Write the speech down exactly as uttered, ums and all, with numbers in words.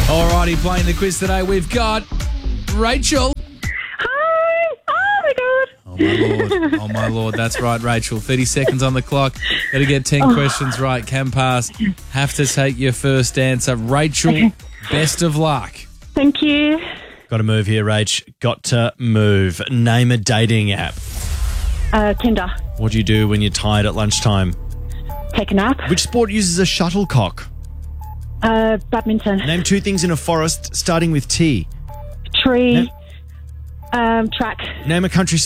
Alrighty, playing the quiz today, we've got Rachel. Hi! Oh my god! Oh my lord, oh my lord, that's right, Rachel. thirty seconds on the clock. Got to get ten Oh. questions right, can pass. Have to take your first answer. Rachel, Okay. best of luck. Thank you. Got to move here, Rach. Got to move. Name a dating app. Uh, Tinder. What do you do when you're tired at lunchtime? Take a nap. Which sport uses a shuttlecock? Uh, badminton. Name two things in a forest starting with T. Tree. Name- Um, track. Name a country